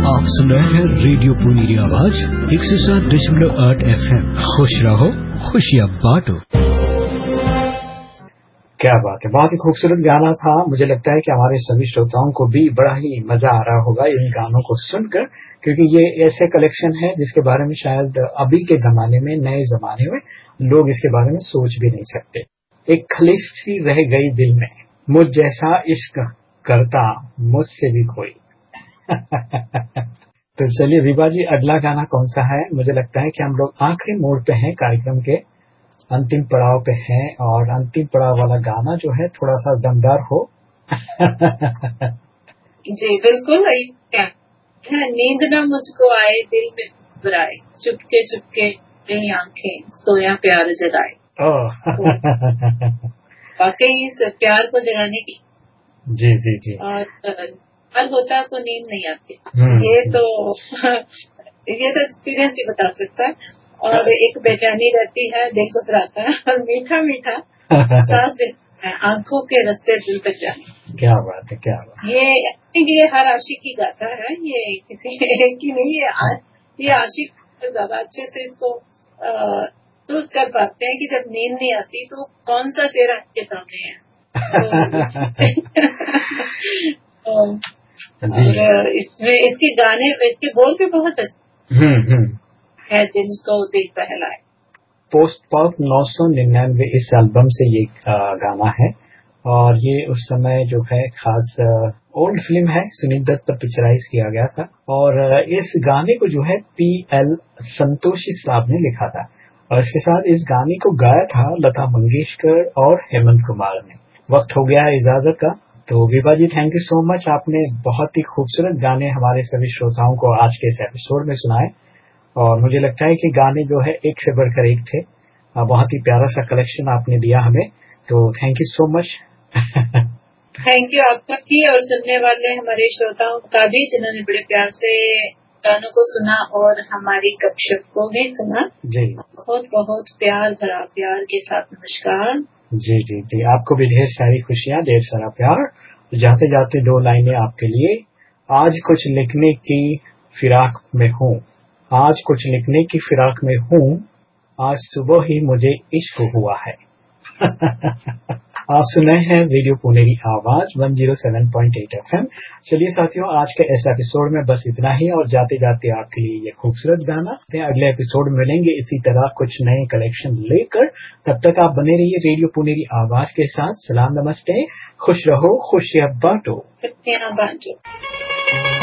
आप सुन रहे हैं रेडियो पुनेरी आवाज 107.8 FM। खुश रहो, खुशियाँ बांटो। क्या बात है, बहुत ही खूबसूरत गाना था। मुझे लगता है कि हमारे सभी श्रोताओं को भी बड़ा ही मजा आ रहा होगा इन गानों को सुनकर, क्योंकि ये ऐसे कलेक्शन है जिसके बारे में शायद अभी के जमाने में, नए जमाने में लोग इसके बारे में सोच भी नहीं सकते। एक खलिश सी रह गई दिल में, मुझ जैसा इश्क करता मुझसे भी कोई। तो चलिए विभा जी, अगला गाना कौन सा है? मुझे लगता है कि हम लोग आखिरी मोड़ पे हैं, कार्यक्रम के अंतिम पड़ाव पे हैं, और अंतिम पड़ाव वाला गाना जो है थोड़ा सा दमदार हो। जी बिल्कुल। नींद ना मुझको आए, दिल में घबराए, चुपके चुपके मेरी आंखें सोया प्यार जगाए। वाकई इस प्यार को जगाने की जी जी जी। और हल होता तो नींद नहीं आती। ये तो एक्सपीरियंस ही बता सकता है। और एक बेचैनी रहती है, दिल घबराता है, और मीठा मीठा सांस देता है आंखों के रास्ते दिल तक जाने। क्या बात है, क्या बात है। ये हर आशिक की गाथा है, ये किसी एक की नहीं है। ये आशिक ज्यादा अच्छे से इसको तो कर पाते हैं कि जब नींद नहीं आती तो कौन सा चेहरा आपके सामने है। और इसमें इसके गाने, इसके बोल भी बहुत है, दिन को दिल बहलाए। पोस्ट पॉप 999 इस एल्बम से ये गाना है, और ये उस समय जो है खास ओल्ड फिल्म है, सुनील दत्त पर पिक्चराइज किया गया था। और इस गाने को जो है PL संतोषी साहब ने लिखा था, और इसके साथ इस गाने को गाया था लता मंगेशकर और हेमंत कुमार ने। वक्त हो गया है इजाजत का, तो विभा जी थैंक यू सो मच। आपने बहुत ही खूबसूरत गाने हमारे सभी श्रोताओं को आज के इस एपिसोड में सुनाए, और मुझे लगता है कि गाने जो है एक से बढ़कर एक थे। बहुत ही प्यारा सा कलेक्शन आपने दिया हमें, तो thank you so much. Thank you आपका भी, और सुनने वाले हमारे श्रोताओं का भी, जिन्होंने बड़े प्यार से गानों को सुना और हमारी गपशप को भी सुना। जी बहुत बहुत प्यार भरा प्यार के साथ नमस्कार। जी जी जी, आपको भी ढेर सारी खुशियाँ, ढेर सारा प्यार। जाते जाते दो लाइनें आपके लिए। आज कुछ लिखने की फिराक में हूँ, आज कुछ लिखने की फिराक में हूँ, आज सुबह ही मुझे इश्क हुआ है। आप सुन रहे हैं रेडियो पुनेरी आवाज 107.8 FM। चलिए साथियों, आज के इस एपिसोड में बस इतना ही, और जाते जाते आपके लिए ये खूबसूरत गाना। अगले एपिसोड में मिलेंगे इसी तरह कुछ नए कलेक्शन लेकर। तब तक आप बने रहिए रेडियो पुनेरी आवाज के साथ। सलाम, नमस्ते, खुश रहो, खुशियाँ बांटो।